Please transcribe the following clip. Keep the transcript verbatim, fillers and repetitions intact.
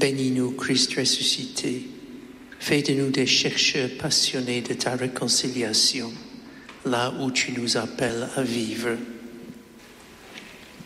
Bénis-nous, Christ ressuscité. Fais de nous des chercheurs passionnés de ta réconciliation, là où tu nous appelles à vivre.